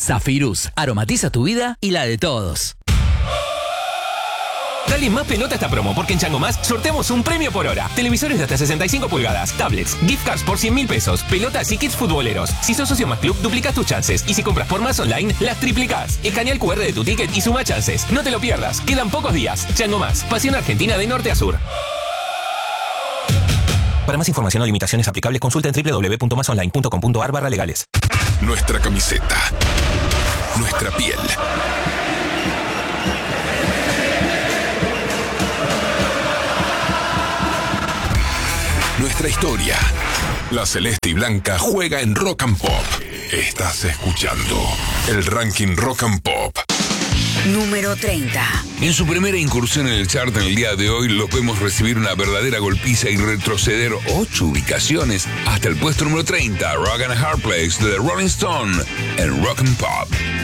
Zafirus, aromatiza tu vida y la de todos. Dale más pelota a esta promo, porque en Chango Más sorteamos un premio por hora. Televisores de hasta 65 pulgadas, tablets, gift cards por 100.000 pesos, pelotas y kits futboleros. Si sos socio Más Club, duplicás tus chances. Y si compras por Más Online, las triplicás. Escanea el QR de tu ticket y suma chances. No te lo pierdas, quedan pocos días. Chango Más, pasión argentina de norte a sur. Para más información o limitaciones aplicables, consulta en www.masonline.com.ar/legales. Nuestra camiseta. Nuestra piel. Nuestra historia. La celeste y blanca juega en Rock and Pop. Estás escuchando el ranking Rock and Pop. Número 30. En su primera incursión en el chart en el día de hoy, los vemos recibir una verdadera golpiza y retroceder 8 ubicaciones hasta el puesto número 30, Rock and a Hard Place de The Rolling Stone en Rock and Pop.